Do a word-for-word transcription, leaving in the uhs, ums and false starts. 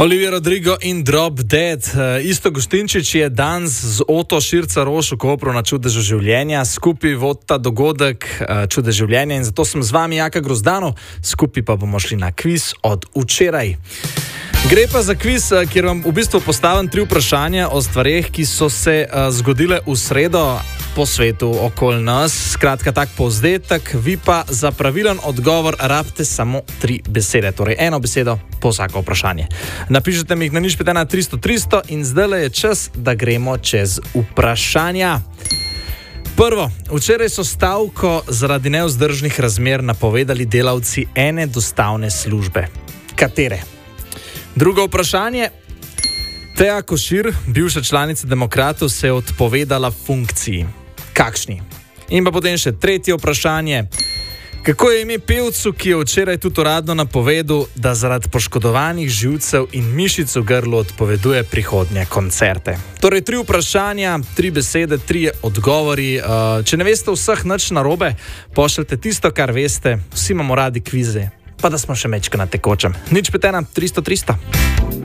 Olivia Rodrigo in Drop Dead. Isto Gostinčič je danes z Oto Širca Roš v Kopru na Čudežu življenja. Skupaj vodita dogodek Čudež življenja in zato sem z vami Jaka Grozdanov. Skupaj pa bomo šli na kviz od včeraj. Gre pa za kviz, kjer vam v bistvu postavim tri vprašanja o stvareh, ki so se zgodile v sredo po svetu okoli nas. Skratka, tak povzetek, vi pa za pravilen odgovor rabite samo tri besede. Torej, eno besedo po vsako vprašanje. Napišite mi jih na nič pet ena tristo tristo in zdaj je čas, da gremo čez vprašanja. Prvo, včeraj so stavko zaradi nevzdržnih razmer napovedali delavci ene dostavne službe. Katere? Drugo vprašanje. Teja Košir, bivša članica Demokratov, se je odpovedala funkciji. Kakšni? In pa potem še tretje vprašanje. Kako je ime pevcu, ki je včeraj tudi uradno napovedal, da zaradi poškodovanih živcev in mišic v grlu odpoveduje prihodnje koncerte? Torej, tri vprašanja, tri besede, tri odgovori. Če ne veste vseh nič narobe, pošljite tisto, kar veste. Vsi imamo radi kvize, pa da smo še mečka na tekočem. nič pet ena tristo tristo.